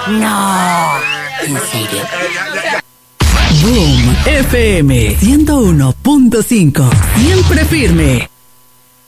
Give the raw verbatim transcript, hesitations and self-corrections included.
No, en serio. Boom F M ciento uno punto cinco. Siempre firme.